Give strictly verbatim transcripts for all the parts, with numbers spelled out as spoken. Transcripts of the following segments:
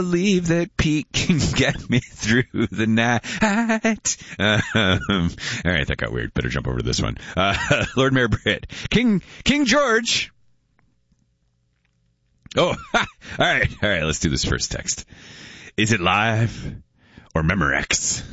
believe that Pete can get me through the night. Um, all right, that got weird. Better jump over to this one. Uh, Lord Mayor Britt. King King George. Oh, ha, all right, all right. Let's do this first text. Is it live or Memorex?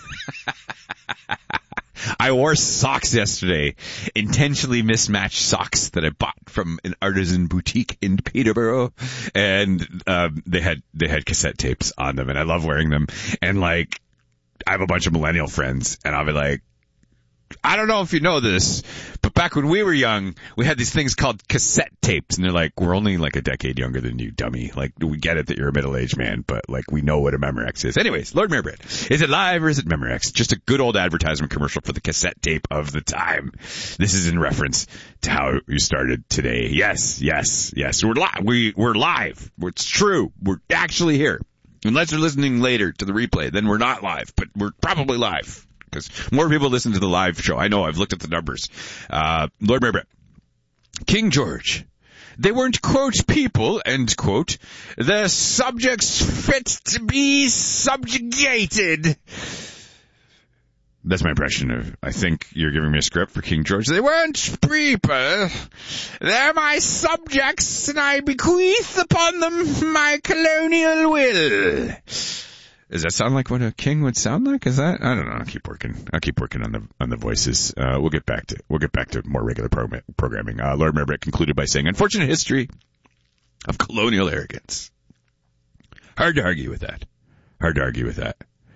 I wore socks yesterday, intentionally mismatched socks that I bought from an artisan boutique in Peterborough, and um, they had they had cassette tapes on them, and I love wearing them. And like, I have a bunch of millennial friends, and I'll be like, I don't know if you know this, but back when we were young, we had these things called cassette tapes, and they're like, we're only like a decade younger than you, dummy. Like, we get it that you're a middle-aged man, but like, we know what a Memorex is. Anyways, Lord Mayor Britt, is it live or is it Memorex? Just a good old advertisement commercial for the cassette tape of the time. This is in reference to how you started today. Yes, yes, yes. We're live. We, we're live. It's true. We're actually here. Unless you're listening later to the replay, then we're not live, but we're probably live. Because more people listen to the live show. I know, I've looked at the numbers. Uh, Lord Mayor Britt. King George. They weren't, quote, people, end quote. The subjects fit to be subjugated. That's my impression of, I think you're giving me a script for King George. They weren't people. They're my subjects, and I bequeath upon them my colonial will. Does that sound like what a king would sound like? Is that? I don't know. I'll keep working. I'll keep working on the on the voices. Uh, we'll get back to we'll get back to more regular program, programming. Uh, Lord Mayor Britt concluded by saying, "Unfortunate history of colonial arrogance." Hard to argue with that. Hard to argue with that.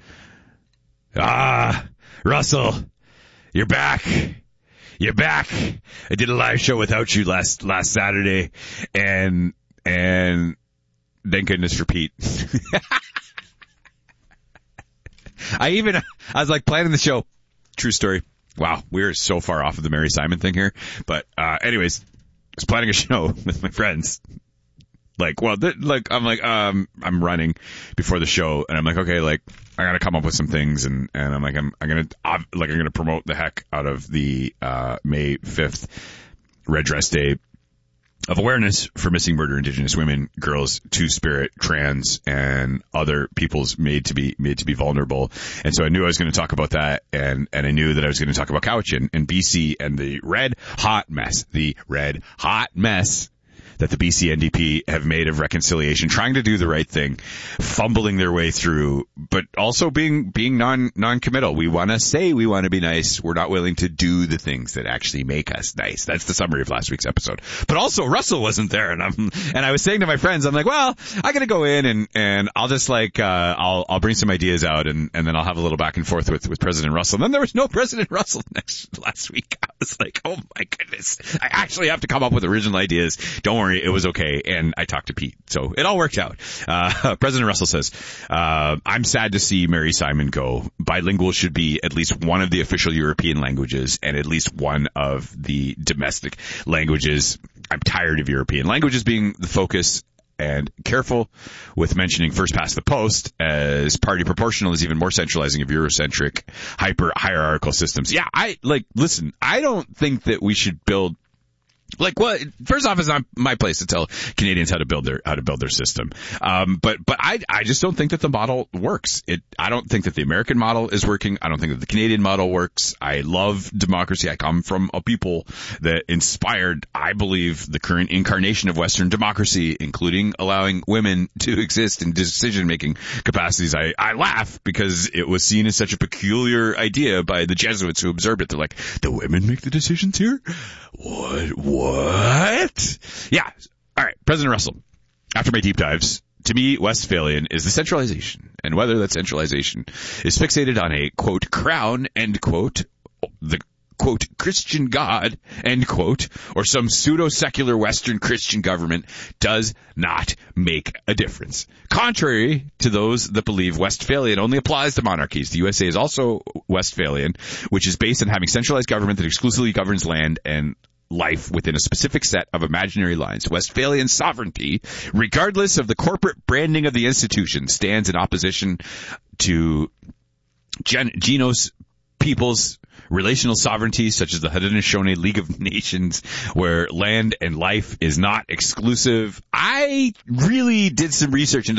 Ah, Russell, you're back. You're back. I did a live show without you last last Saturday, and and thank goodness for Pete. I even, I was like planning the show. True story. Wow, we're so far off of the Mary Simon thing here. But, uh, anyways, I was planning a show with my friends. Like, well, th- like, I'm like, um, I'm running before the show, and I'm like, okay, like, I gotta come up with some things, and, and I'm like, I'm, I'm gonna, I'm, like, I'm gonna promote the heck out of the, uh, May fifth Red Dress Day of awareness for missing, murder, Indigenous women, girls, two-spirit, trans, and other peoples made to be made to be vulnerable. And so I knew I was going to talk about that, and and I knew that I was going to talk about Cowichan and B C and the red hot mess, the red hot mess that the B C N D P have made of reconciliation, trying to do the right thing, fumbling their way through, but also being being non non-committal. We want to say we want to be nice. We're not willing to do the things that actually make us nice. That's the summary of last week's episode. But also Russell wasn't there, and I'm and I was saying to my friends, I'm like, well, I got to go in and and I'll just like uh, I'll I'll bring some ideas out, and and then I'll have a little back and forth with with President Russell. And then there was no President Russell next last week. I was like, oh my goodness, I actually have to come up with original ideas. Don't worry. It was okay, and I talked to Pete, so it all worked out. Uh, President Russell says, uh, I'm sad to see Mary Simon go. Bilingual should be at least one of the official European languages and at least one of the domestic languages. I'm tired of European languages being the focus, and careful with mentioning first past the post, as party proportional is even more centralizing of Eurocentric hyper hierarchical systems. Yeah, I like, listen, I don't think that we should build Like, what? First off, it's not my place to tell Canadians how to build their how to build their system. Um, but but I I just don't think that the model works. It I don't think that the American model is working. I don't think that the Canadian model works. I love democracy. I come from a people that inspired, I believe, the current incarnation of Western democracy, including allowing women to exist in decision-making capacities. I I laugh because it was seen as such a peculiar idea by the Jesuits who observed it. They're like, the women make the decisions here? What? What? Yeah. All right. President Russell, after my deep dives, to me, Westphalian is the centralization, and whether that centralization is fixated on a, quote, crown, end quote, the, quote, Christian God, end quote, or some pseudo-secular Western Christian government does not make a difference. Contrary to those that believe Westphalian only applies to monarchies, the U S A is also Westphalian, which is based on having centralized government that exclusively governs land and life within a specific set of imaginary lines. Westphalian sovereignty, regardless of the corporate branding of the institution, stands in opposition to gen- Genos peoples' relational sovereignty, such as the Haudenosaunee League of Nations, where land and life is not exclusive. I really did some research into